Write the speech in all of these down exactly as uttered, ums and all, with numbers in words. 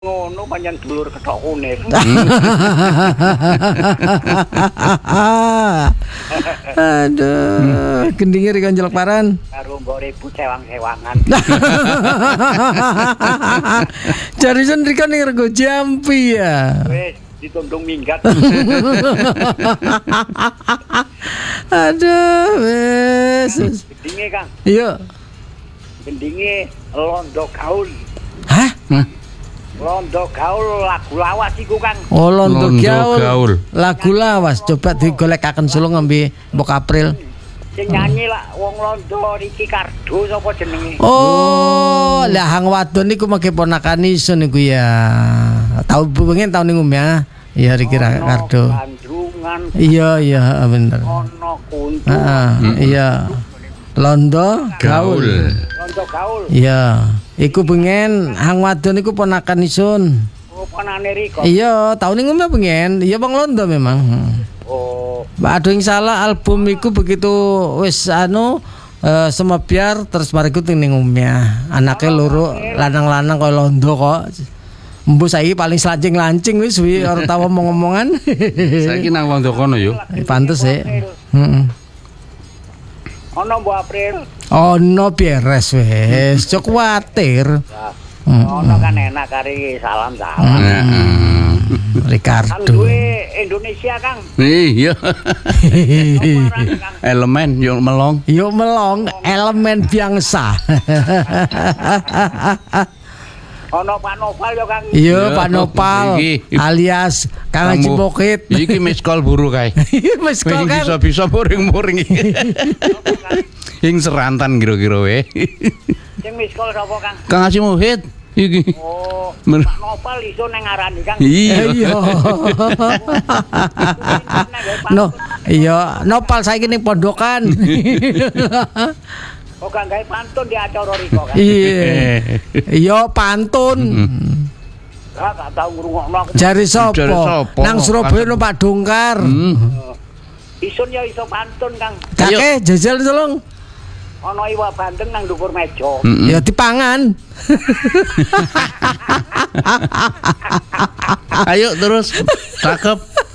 ngono pancen dulur ketok kunir. Aduh, gendinge rek njelek paran. Karo mbok ribu sewang-sewangan. Jarisen rika ning rego Jampi ya. Wis ditundung minggat. Aduh, wis. Gendinge, Kang. Iya. Gendinge londo gaul. Hah? Londo gaul lagu lawas iku, Kang. Oh, londo Londo gaul. gaul. Lagu lawas coba digolekaken solo ngambi Mbok April. Sing nyanyi lah wong londo Ricky Kardo sapa jenenge? Oh, lah hang wadon niku make ponakan isun niku ya. Tahu pengen tahun ning ya. Iya Ricky Kardo. Kandungan. Iya iya bener. Ono kuntu. Heeh, iya. Londo gaul. Londo gaul. Iya. Iku pengen hang wadon iku ponakan isun. Oh, ponakane Riko. Iya, tahun ning pengen. Iya Bang Londo memang. Oh, Aduh yang salah album iku begitu wis anu uh, semebiar terus bariku ning umnya. Anake loro lanang-lanang koyo Londo kok. Embu saiki paling slancing-lancing wis wi ora tau omong-omongan. Saiki nang Londo kono yo. Pantes sih. Heeh. ono Mbok April. Ono beres wis, cok kuwatir. Ono kan enak kari salam-salam. Heeh. Kan Ricardo. duwe Indonesia, Kang. Iya. Oparan, Kang. Elemen yo melong. Yo melong elemen bangsa. Ono Pak Noval yo, Kang. Iya Iya, Pak Nopal iki. alias Kang Haji Kamu- Pokit. Iki miss call buru kae. Wis kok Wing kan. bisa-bisa muring-muring. Ing serantan kira-kira we. Sing miss call sapa, Kang? Kang Haji Muhid iki. Oh, Men- Pak Noval iso nang ngarani, Kang. Iya. Iya. No, iya, Nopal saiki ning pondokan. Oh, Kang gawe pantun di acara Riko, Kang. Iya. Iya pantun. Ah, gak tau ngrungokno aku. Jari Jari sapa? sapa? Nang Surabaya no Pak Dongkar. Hmm. Isun ya iso pantun, Kang. Kakek jajal tolong. Ono iwak bandeng nang dhuwur meja. Mm-mm. Ya dipangan. Ayo terus. Cakep.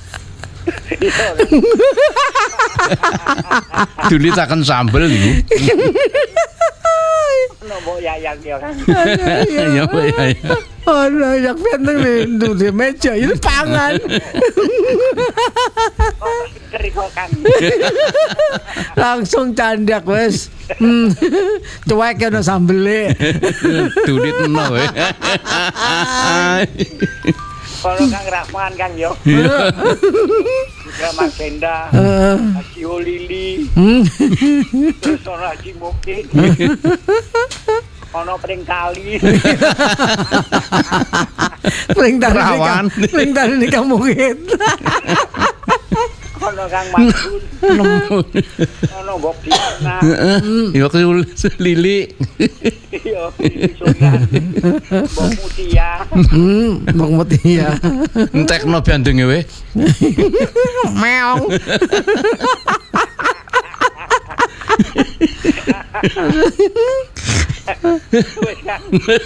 Duli taken sambel iku. Ono mbok yayang ya, Kang. Ya ya. ya. Oh, yang benteng nih di meja ini pangan. Riko, Kang. Langsung candak wes. Hmm. Cuek ya no sambele. Duli teno we. Kalau Kang Rahman, Kang yo. Juga Mas Senda, Eh, Haji Olili, hmm. terus ono Haji Mukti. Ono pring kali. Ring tadi Perawan. nikah, ring tadi nikah mungkin. Ono Kang Magun. Ono Bob Diana. Heeh. Yo lili. Yo, Sunan. Bob Mutia. Hmm, Bang Mutia. Entekno bandenge we. Meong. Wes, Kang.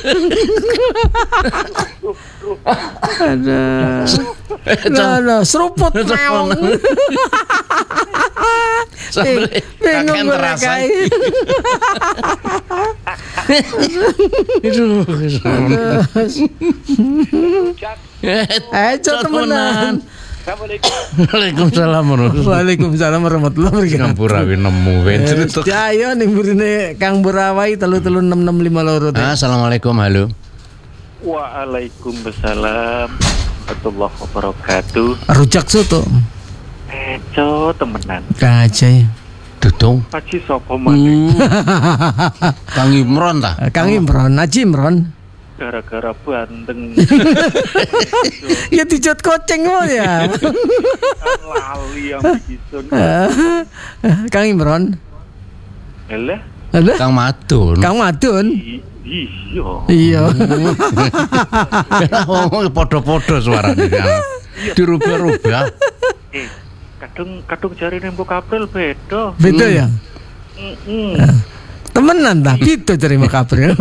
Ada. Nah, nah, seruput meong. Sambil Bingung kakek gue terasa. kayak. Aduh. Jak. Eh, cok temenan. Assalamualaikum. Waalaikumsalam warahmatullahi Waalaikumsalam warahmatullahi wabarakatuh. Kampurawi nemu we. Eh, ayo nih burine Kang Burawai telu telu enam enam lima loro teh. Assalamualaikum halo. Waalaikumsalam warahmatullahi wabarakatuh. Rujak soto. Eco temenan. Kacai. Dudung. Paci sapa maneh Kang Imron ta? Kang Imron, Haji Imron. gara-gara bandeng Ya dijot koceng mo ya. lali yang bikin. Kang Imron. Elah, Ada? Kang Madun. Kang Madun. i- iya. Iya. Ngomong podo-podo suarane kan. Dirubah-rubah. Eh, kadung kadung jari nembok April beda. Beda ya? Heeh. Temenan ta, pitu dari Mbok April.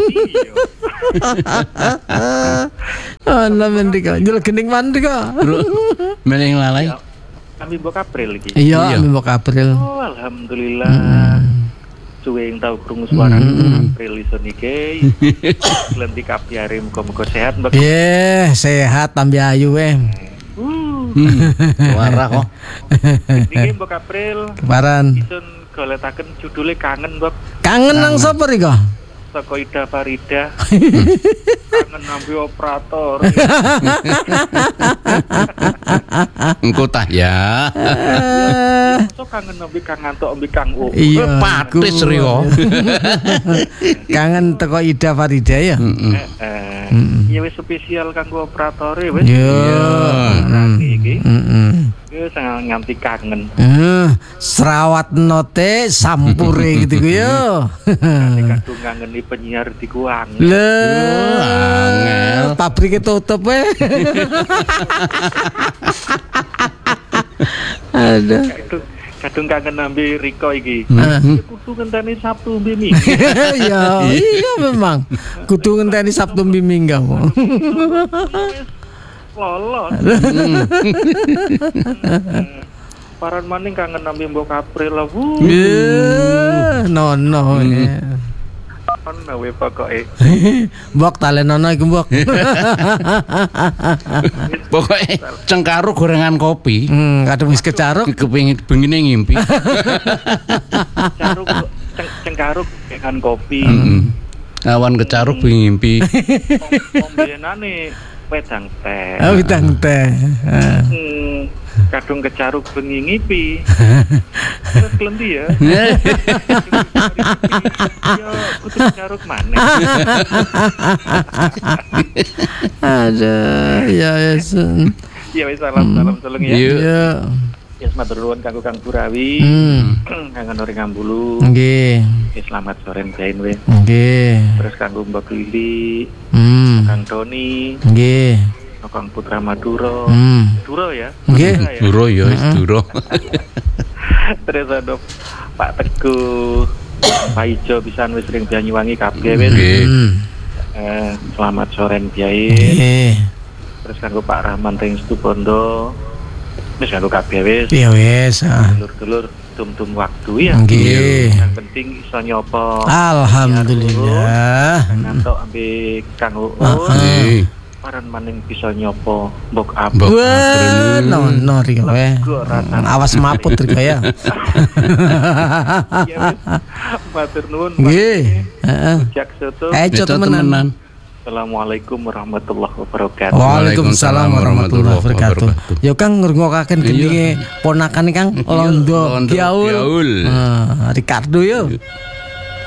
Ana mendika, njel gening mandika. Bro, meneng lalai. Kami Mbok April iki. Iya, Mbok April. Oh, alhamdulillah. Suwe yang tahu krungu suara April iso niki. Lenti kapiare muga-muga sehat Mbok. Ye, sehat tambah ayu we. Uh, Suara kok. niki Mbok April Keparan. isun goletaken judule kangen Mbok. Kangen nang sapa riko? Saka Ida Farida. Kangen nampi operator. Engko tah ya. So kangen nampi Kang Anto ambi Kang U. Iya, Patis ku. Rio. Kangen teko Ida Farida ya. Heeh. Eh, ya wis spesial kanggo operator wis. Yo. Iki. Heeh. Wis sangat nganti kangen. Eh, serawat note sampure gitu ku yo. Kadung ngangeni penyiar di Kuang. Le, angel. pabriknya tutup we. Ada. Kadung kadung kangen nambi Riko iki. Ah. Kudu ngenteni Sabtu minggu. Ya, iya memang. Kudu ngenteni Sabtu Minggu. Lolos. Paran maning kangen nambi Mbok April lah. Wuh. Ya, nono. Ono we pokoke. Mbok talenono iku mbok. Pokoke cengkaruk gorengan kopi. Hmm, kadung wis kecaruk. Kepengin bengine ngimpi. Caruk ceng, cengkaruk dengan kopi. Heeh. Awan kecaruk pengen ngimpi. Ombenane wedang teh. Ah, bidang teh. Ah. Hmm, kadung kecaruk bengi ngipi. Terus klendi ya. Ya kudu kecaruk maneh. Aduh, ya yes. Ya wis salam salam seleng ya. Iya. Ya. Ya matur nuwun kanggo Kang Burawi. Hmm. Kanggo Nori Ngambulu. Nggih. Ya selamat sore Jain we. Nggih. Terus kanggo Mbak Lili, Hmm. Kang Doni, Nggih. Kang Putra Maduro. Hmm. Duro ya. Nggih. Duro ya. Duro ya wis duro. Terus ada Pak Teguh, Pak Ijo pisan wis ring Banyuwangi kabeh wis. Nggih. Hmm. Eh, selamat sore Biain. Nggih. Terus kanggo Pak Rahman ring Situbondo. Wis kanggo kabeh wis. Ya wis. ah. Dulur-dulur tum-tum waktu ya. Nggih. Yang penting iso nyopo. Alhamdulillah. Ngantuk ambil Kang Uun. Nggih. Paran maning bisa nyopo Mbok Mbok April. Wah, no no Riko we. Lega rasane. Awas maput Riko ya. Ya wis. Matur nuwun. Nggih. Heeh. Jak soto. Eh, Beto temenan. Assalamualaikum warahmatullahi wabarakatuh. Waalaikumsalam warahmatullahi wabarakatuh. wabarakatuh. Ya Kang ngrungokaken geninge ponakane Kang Londo Londo Giaul. Giaul. Ah, Ricardo yo.